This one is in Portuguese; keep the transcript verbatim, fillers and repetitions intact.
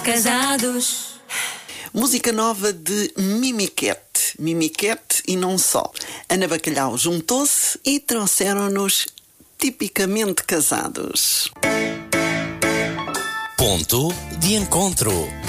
casados. Música nova de Mimiquete. Mimiquete e não só. Ana Bacalhau juntou-se e trouxeram-nos Tipicamente Casados. Ponto de encontro.